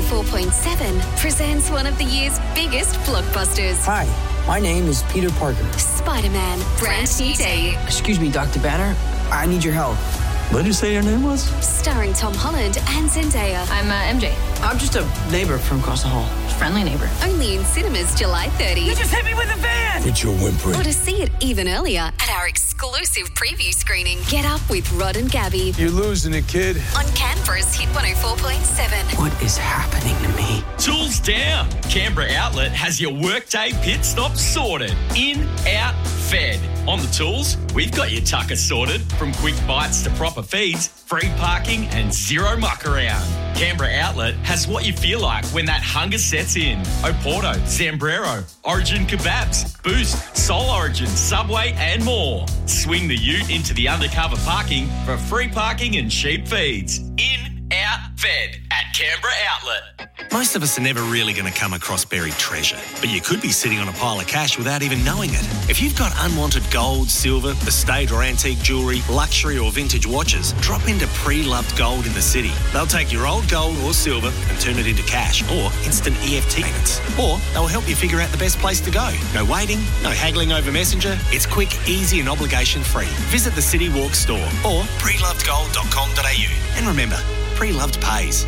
104.7 presents one of the year's biggest blockbusters. Hi, my name is Peter Parker. Spider-Man, brand new day. Excuse me, Dr. Banner. I need your help. What did you say your name was? Starring Tom Holland and Zendaya. I'm MJ. I'm just a neighbor from across the hall. Friendly neighbor. Only in cinemas July 30. You just hit me with a van! Quit your whimpering. Or to see it even earlier at our exclusive preview screening. Get Up with Rod and Gabby. You're losing it, kid. On Canberra's Hit 104.7. What is happening to me? Tools down. Canberra Outlet has your workday pit stop sorted. In, out, fed. On the tools, we've got your tucker sorted. From quick bites to proper feeds, free parking and zero muck around. Canberra Outlet has what you feel like when that hunger sets in. Oporto, Zambrero, Origin Kebabs, Boost, Soul Origin, Subway and more. Swing the ute into the undercover parking for free parking and cheap feeds. In, out, fed at Canberra Outlet. Most of us are never really going to come across buried treasure, but you could be sitting on a pile of cash without even knowing it. If you've got unwanted gold, silver, estate or antique jewellery, luxury or vintage watches, drop into Pre-Loved Gold in the city. They'll take your old gold or silver and turn it into cash or instant EFT payments. Or they'll help you figure out the best place to go. No waiting, no haggling over Messenger. It's quick, easy and obligation-free. Visit the City Walk store or prelovedgold.com.au. And remember, Pre-Loved pays.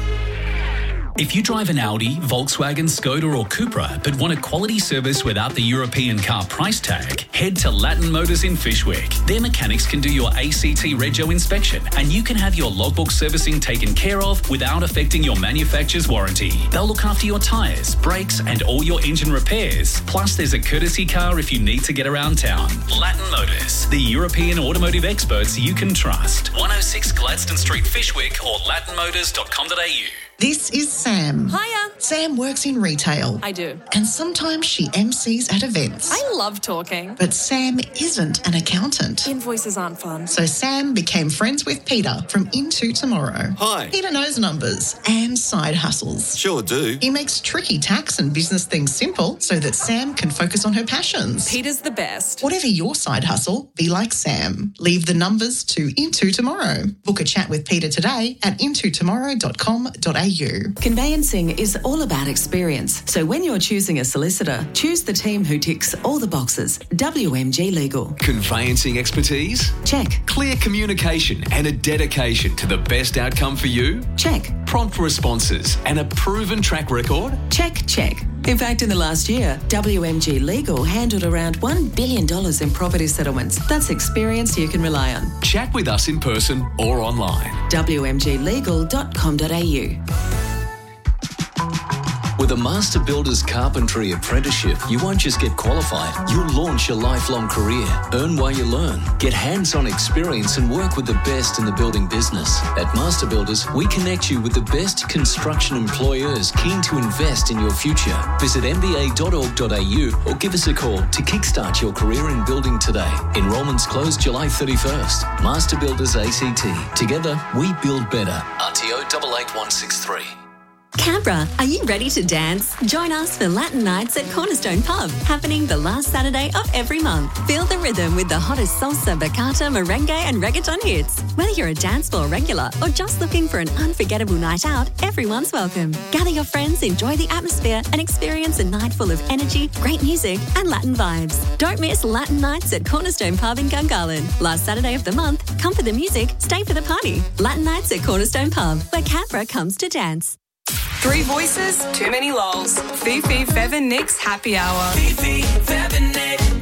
If you drive an Audi, Volkswagen, Skoda or Cupra but want a quality service without the European car price tag, head to Latin Motors in Fyshwick. Their mechanics can do your ACT Rego inspection and you can have your logbook servicing taken care of without affecting your manufacturer's warranty. They'll look after your tyres, brakes and all your engine repairs. Plus there's a courtesy car if you need to get around town. Latin Motors, the European automotive experts you can trust. 106 Gladstone Street, Fyshwick or latinmotors.com.au. This is Sam. Hiya. Sam works in retail. I do. And sometimes she MCs at events. I love talking. But Sam isn't an accountant. Invoices aren't fun. So Sam became friends with Peter from Into Tomorrow. Hi. Peter knows numbers and side hustles. Sure do. He makes tricky tax and business things simple so that Sam can focus on her passions. Peter's the best. Whatever your side hustle, be like Sam. Leave the numbers to Into Tomorrow. Book a chat with Peter today at intotomorrow.com.au. Conveyancing is all about experience. So when you're choosing a solicitor, choose the team who ticks all the boxes. WMG Legal. Conveyancing expertise? Check. Clear communication and a dedication to the best outcome for you? Check. Prompt responses and a proven track record? Check, check. In fact, in the last year, WMG Legal handled around $1 billion in property settlements. That's experience you can rely on. Chat with us in person or online. WMGlegal.com.au. With a Master Builders Carpentry Apprenticeship, you won't just get qualified, you'll launch a lifelong career. Earn while you learn. Get hands-on experience and work with the best in the building business. At Master Builders, we connect you with the best construction employers keen to invest in your future. Visit mba.org.au or give us a call to kickstart your career in building today. Enrollments close July 31st. Master Builders ACT. Together, we build better. RTO 88163. Canberra, are you ready to dance? Join us for Latin Nights at Cornerstone Pub, happening the last Saturday of every month. Feel the rhythm with the hottest salsa, bachata, merengue and reggaeton hits. Whether you're a dance floor regular or just looking for an unforgettable night out, everyone's welcome. Gather your friends, enjoy the atmosphere and experience a night full of energy, great music and Latin vibes. Don't miss Latin Nights at Cornerstone Pub in Gungahlin. Last Saturday of the month, come for the music, stay for the party. Latin Nights at Cornerstone Pub, where Canberra comes to dance. Three voices, too many lols. Fifi, Fev and Nick's happy hour. Fifi, Fev and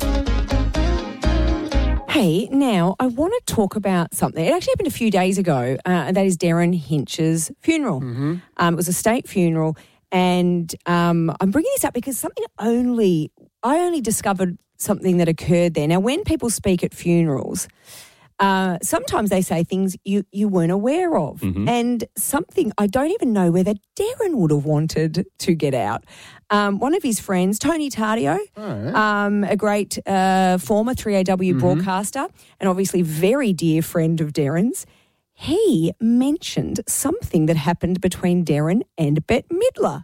Nick. Hey, now I want to talk about something. It actually happened a few days ago, and that is Darren Hinch's funeral. Mm-hmm. It was a state funeral, and I'm bringing this up because I only discovered something that occurred there. Now, when people speak at funerals, sometimes they say things you weren't aware of. Mm-hmm. And something I don't even know whether Darren would have wanted to get out. One of his friends, Tony Tardio, a great former 3AW broadcaster and obviously very dear friend of Darren's, he mentioned something that happened between Darren and Bette Midler.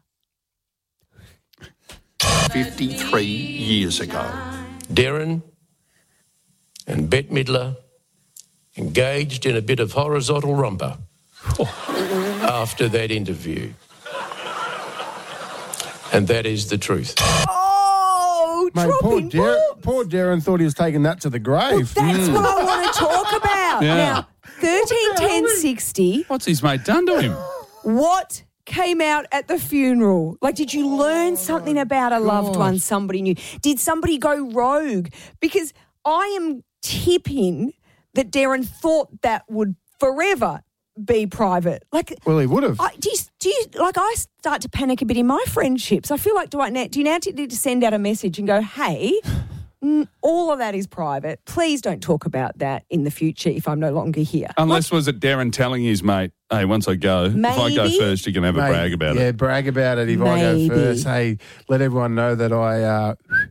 53 years ago, Darren and Bette Midler engaged in a bit of horizontal rumba after that interview. And that is the truth. Oh, Mate, dropping poor Darren thought he was taking that to the grave. That's what I want to talk about. Yeah. Now, 131060. What's his mate done to him? What came out at the funeral? Like, did you learn something about a loved one somebody knew? Did somebody go rogue? Because I am tipping that Darren thought that would forever be private. Like, well, he would have. Do you like? I start to panic a bit in my friendships. I feel like do you now need to send out a message and go, hey, all of that is private. Please don't talk about that in the future if I'm no longer here. Unless was it Darren telling his mate, hey, once I go, if I go Maybe. first, you can have a brag about it. Yeah, brag about it if I go first. Hey, let everyone know that I,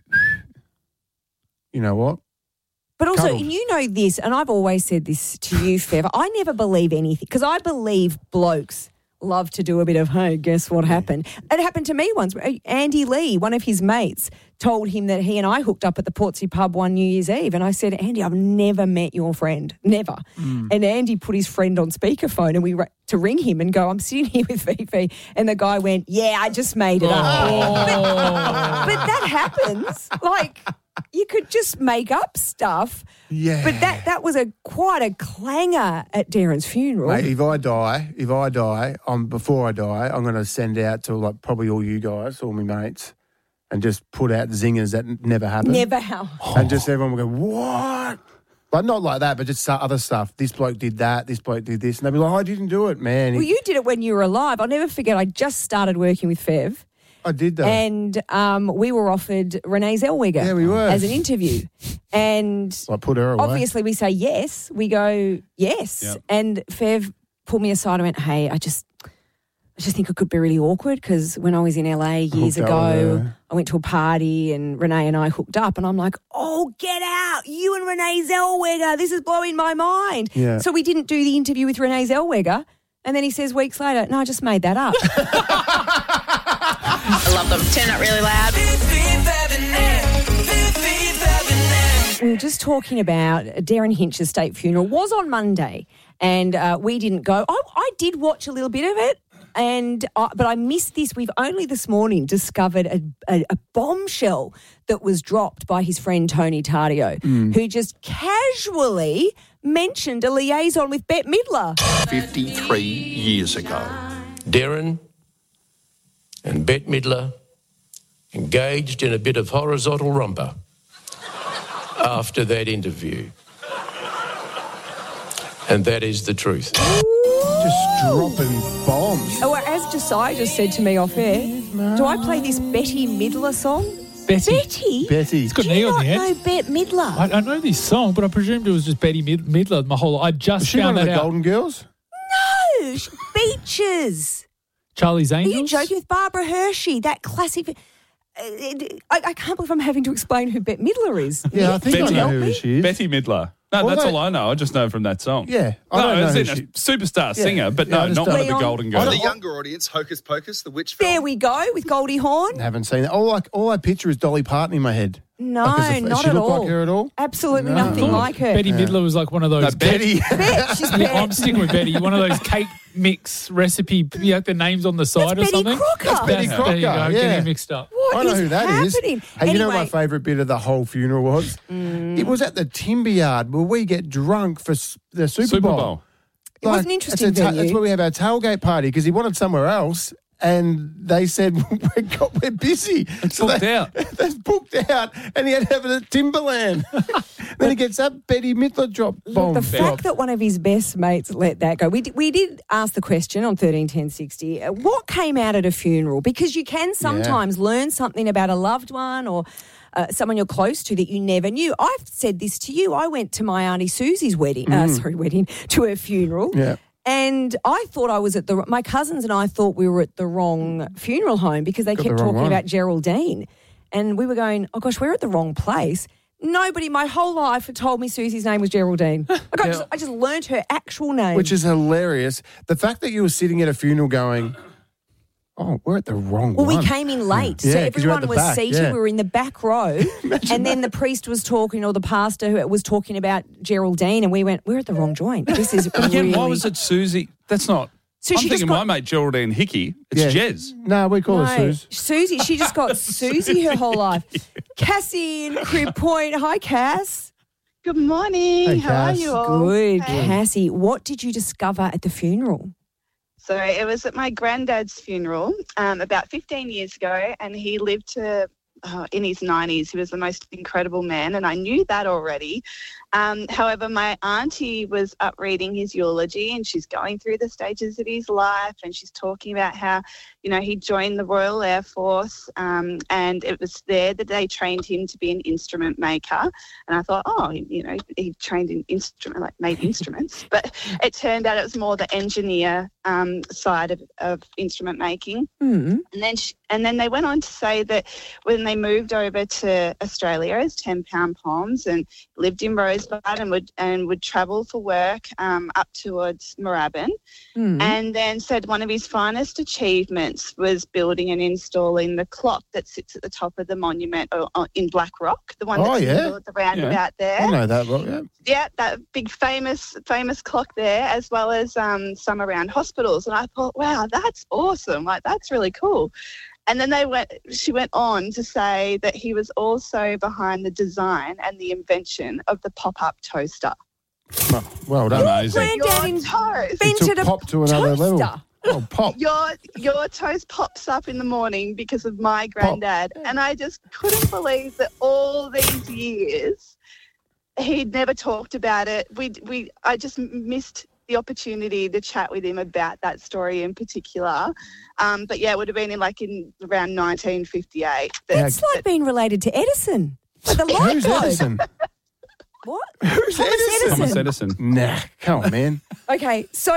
you know what? But also, Cuddled. you know this, and I've always said this to you, Fev, I never believe anything, because I believe blokes love to do a bit of, hey, guess what happened? It happened to me once. Andy Lee, one of his mates, told him that he and I hooked up at the Portsea pub one New Year's Eve, and I said, Andy, I've never met your friend, never. And Andy put his friend on speakerphone, and we to ring him and go, I'm sitting here with Fifi, and the guy went, yeah, I just made it up. But that happens. Like, you could just make up stuff. Yeah. But that was quite a clanger at Darren's funeral. Mate, if I die, before I die, I'm going to send out to like probably all you guys, all my mates, and just put out zingers that never happened. Never how. And just everyone will go, what? But not like that, but just other stuff. This bloke did that, this bloke did this. And they'll be like, I didn't do it, man. Well, you did it when you were alive. I'll never forget, I just started working with Fev. I did that. And we were offered Renee Zellweger Yeah, we were. as an interview. And I put her away. obviously we say yes. We go, yes. Yep. And Fev pulled me aside and went, hey, I just think it could be really awkward because when I was in LA years Hooked up with ago, her. I went to a party and Renee and I hooked up and I'm like, oh, get out. You and Renee Zellweger. This is blowing my mind. Yeah. So we didn't do the interview with Renee Zellweger. And then he says weeks later, no, I just made that up. I love them. Turn it really loud. We were just talking about Darren Hinch's state funeral. Was on Monday, and we didn't go. I did watch a little bit of it, but I missed this. We've only this morning discovered a bombshell that was dropped by his friend Tony Tardio, who just casually mentioned a liaison with Bette Midler. 53 years ago, Darren and Bette Midler engaged in a bit of horizontal romper after that interview. And that is the truth. Just dropping bombs. Oh, as Josiah just said to me off air, do I play this Bette Midler song? Betty? Betty. It's got Do an E you on not the end. know Bette Midler? I know this song, but I presumed it was just Betty Midler my whole life. I just Was she found one of that the out. Golden Girls? No, Beaches. Charlie's Are Angels? you joking with Barbara Hershey? That classic. I can't believe I'm having to explain who Bette Midler is. Yeah, I think I Betty. know who she is. Betty Midler. No, Well, that's they- all I know. I just know from that song. Yeah, I don't know as who in a she- superstar Yeah. singer, but Yeah, I no, just not don't- one of the Leon. Golden I Girls. don't- The younger audience, Hocus Pocus, the witch film. There we go with Goldie Hawn. Haven't seen that. All I picture is Dolly Parton in my head. No, Like, not she at look all. like her at all? Absolutely No. nothing like her. Betty Midler was like one of those. No, Betty. Bet, she's Yeah, Bette. I'm sticking with Betty. One of those cake mix recipe, the names on the side or Betty something. Crocker. That's Betty There you go, Crocker, getting yeah. mixed up. What I know is who that is. happening? Hey, you know Anyway, my favourite bit of the whole funeral was? It was at the Timber Yard where we get drunk for the Super Bowl. It was an interesting venue. That's where we have our tailgate party because he wanted somewhere else. And they said, we're busy. It's booked out. That's booked out. And he had to have it at Timberland. Then he gets that Betty Midler drop bomb. the fact that one of his best mates let that go. We did ask the question on 131060, what came out at a funeral? Because you can sometimes learn something about a loved one or someone you're close to that you never knew. I've said this to you. I went to my Auntie Susie's wedding, to her funeral. Yeah. And I thought I was my cousins and I thought we were at the wrong funeral home because they Got kept the wrong talking one. about Geraldine. And we were going, oh gosh, we're at the wrong place. Nobody my whole life had told me Susie's name was Geraldine. I just learnt her actual name. Which is hilarious. The fact that you were sitting at a funeral going, oh, we're at the wrong one. Well, we came in late, so Yeah, 'cause you're at everyone the was back, seated. yeah. We were in the back row, and then the priest was talking, or the pastor who was talking about Geraldine, and we went, "We're at the wrong joint. This is But again, really." why was it Susie? That's not. So I'm she just thinking got, my mate Geraldine Hickey. It's Jez. No, we call her Suze. Susie. She just got Susie her whole life. Cassie in Crib Point. Hi, Cass. Good morning. Hey, How are Cass. you all? Good, Hey. Cassie. What did you discover at the funeral? So it was at my granddad's funeral about 15 years ago, and he lived to in his 90s. He was the most incredible man, and I knew that already. However, my auntie was up reading his eulogy, and she's going through the stages of his life, and she's talking about how, you know, he joined the Royal Air Force, and it was there that they trained him to be an instrument maker. And I thought, oh, you know, he trained in made instruments, but it turned out it was more the engineer side of instrument making. Mm. And then they went on to say that when they moved over to Australia as 10 Pound Poms and lived in Rosebud and would travel for work up towards Moorabbin, and then said one of his finest achievements was building and installing the clock that sits at the top of the monument in Black Rock, the one that's in the middle of the roundabout there. I know that, Rock, yeah. Yeah, that big famous clock there, as well as some around hospitals. And I thought, wow, that's awesome. Like, that's really cool. And then she went on to say that he was also behind the design and the invention of the pop-up toaster. Well done. Amazing. Granddad Toast. invented a pop to another level. toaster. Oh, pop. Your toast pops up in the morning because of my granddad. And I just couldn't believe that all these years he'd never talked about it. I just missed the opportunity to chat with him about that story in particular. But yeah, it would have been in around 1958. It's like being related to Edison. Like the light Who's bulb. Edison? What? Who's Thomas Edison. Nah, come on, man. Okay, so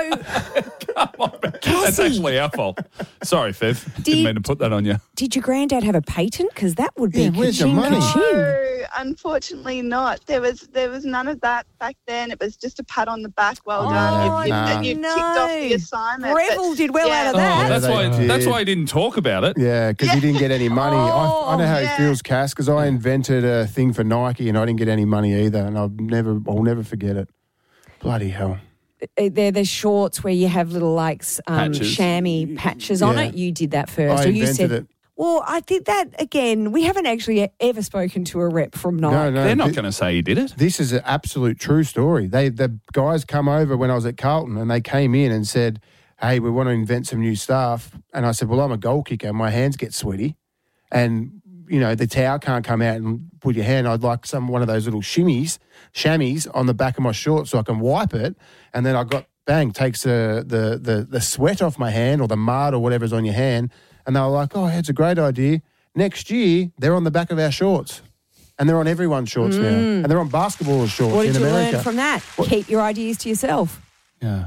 That's actually our fault. Sorry, Fev. Didn't mean to put that on you. did your granddad have a patent? Because that would be where's your ka-ching, money? ka-ching. No, unfortunately not. There was none of that back then. It was just a pat on the back. Well done. You've ticked off the assignment. Breville did well out of that. That's why he didn't talk about it. Yeah, because he didn't get any money. I know how he feels, Cass, because I invented a thing for Nike and I didn't get any money either, and I'll never forget it. Bloody hell. They're the shorts where you have little chamois patches on it. You did that first. I Or you invented said, it. Well, I think that, again, we haven't actually ever spoken to a rep from Nike. No, They're not going to say he did it. This is an absolute true story. The guys come over when I was at Carlton and they came in and said, hey, we want to invent some new stuff. And I said, well, I'm a goal kicker. My hands get sweaty. And, you know, the towel can't come out and put your hand. I'd like one of those little chamois on the back of my shorts so I can wipe it. And then takes the sweat off my hand or the mud or whatever's on your hand. And they were like, oh, it's a great idea. Next year, they're on the back of our shorts. And they're on everyone's shorts now. And they're on basketball shorts What in did you America. learn from that? Keep your ideas to yourself. Yeah.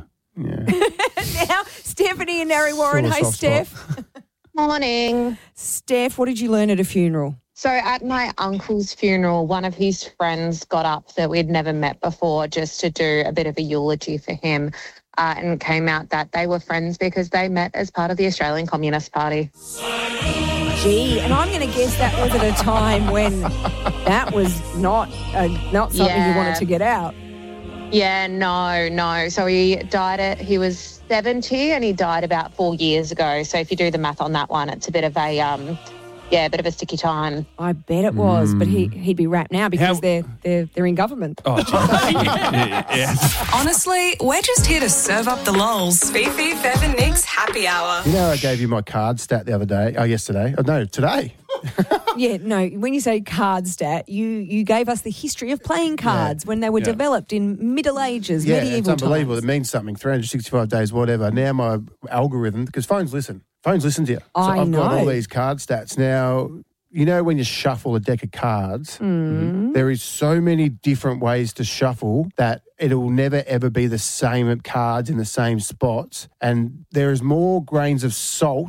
Now, Stephanie and Narry Warren. Sort Hey, of soft Steph. Morning. Steph, what did you learn at a funeral? So at my uncle's funeral, one of his friends got up that we'd never met before just to do a bit of a eulogy for him. And it came out that they were friends because they met as part of the Australian Communist Party. Gee, and I'm going to guess that was at a time when that was not something you wanted to get out. Yeah, no. So he was 70 and he died about 4 years ago. So if you do the math on that one, it's a bit of a bit of a sticky time. I bet it was, but he'd be wrapped now because they're in government. Oh, Honestly, we're just here to serve up the lols. Fifi, Fev and Nick's happy hour. You know, I gave you my card stat the other day. Oh, yesterday. Oh, no, today. Yeah, no, when you say card stat, you gave us the history of playing cards when they were developed in Middle Ages, medieval it's unbelievable. times. It means something. 365 days, whatever. Now my algorithm, because phones listen to you. So I've got all these card stats. Now, you know when you shuffle a deck of cards, there is so many different ways to shuffle that it'll never, ever be the same cards in the same spots. And there is more grains of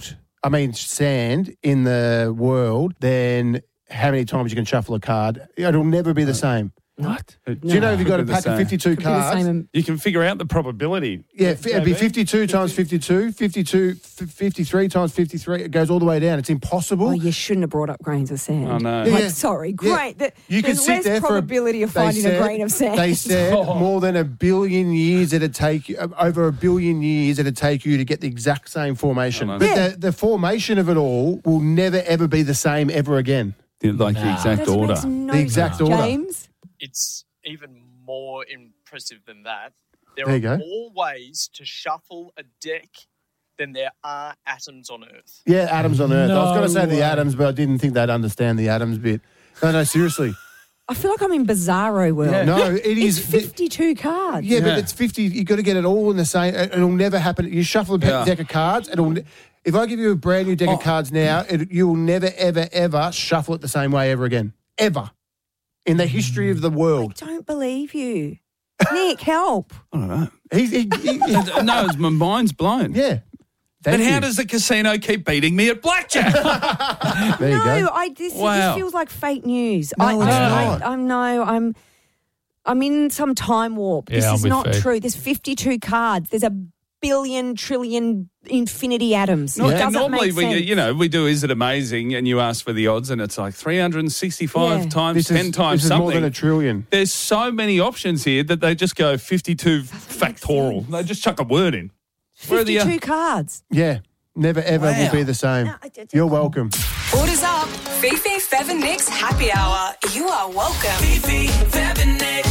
sand in the world than how many times you can shuffle a card. It'll never be the same. What? Do you know if you've got a Could be pack the of same. 52 cards? You can figure out the probability. Yeah, it'd be 52 times 52, 53 times 53. It goes all the way down. It's impossible. Oh, you shouldn't have brought up grains of sand. Oh, no. Like, Yeah. sorry, Yeah. great. That You could there's sit less there for probability of finding a grain of sand. They said more than 1 billion years it'd take you, over 1 billion years it'd take you to get the exact same formation. Oh, no. But Yeah. the formation of it all will never ever be the same ever again. Like the exact That order. makes no The exact sense. order. James? It's even more impressive than that. There There are you go. more ways to shuffle a deck than there are atoms on Earth. Yeah, atoms on Earth. I was going to say No the way. atoms, but I didn't think they'd understand the atoms bit. No, seriously. I feel like I'm in Bizarro world. Yeah. No, it It's is 52 cards. Yeah, but it's 50. You've got to get it all in the same. It'll never happen. You shuffle a deck of cards. If I give you a brand new deck of cards now, you will never, ever, ever shuffle it the same way ever again. Ever. In the history of the world. I don't believe you. Nick, help. I don't know. He No, my mind's blown. Yeah. But Thank how you. does the casino keep beating me at blackjack? There you go. No, this Wow. feels like fake news. No, it's not. I'm in some time warp. Yeah, This I'm is with not Fee. true. There's 52 cards. There's 1 billion, trillion, infinity atoms. No, It and doesn't normally make sense. we do Is It Amazing? And you ask for the odds and it's like 365 Yeah. times, 10 times This is something. more than a trillion. There's so many options here that they just go 52 factorial. They just chuck a word in. Where are the 52 cards. Yeah. Never, ever will be the same. You're welcome. Orders up. Fifi, Fev and Nick's happy hour. You are welcome. Fifi, Fev and Nick.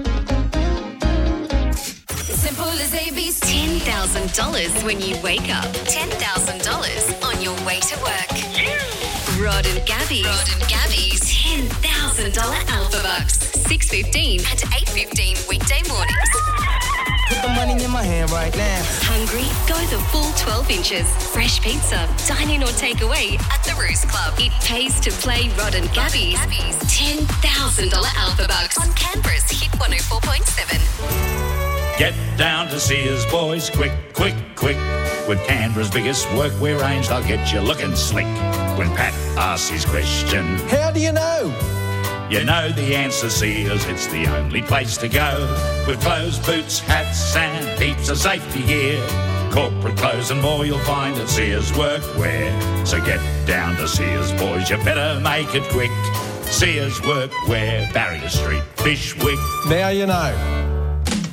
Simple as ABC. $10,000 when you wake up. $10,000 on your way to work. Rod and Gabby's. $10,000 Alpha Bucks. 6:15 and 8:15 weekday mornings. Put the money in my hand right now. Hungry? Go the full 12 inches. Fresh pizza. Dine in or take away at the Roost Club. It pays to play Rod and Gabby's. $10,000 Alpha Bucks on Canberra's Hit 104.7. Get down to Sears, boys, quick, quick, quick. With Canberra's biggest workwear range, they'll get you looking slick. When Pat asks his question, How do you know? you know the answer, Sears, it's the only place to go. With clothes, boots, hats, and heaps of safety gear. Corporate clothes and more you'll find at Sears Workwear. So get down to Sears, boys, you better make it quick. Sears Workwear, Barrier Street, Fishwick. Now you know.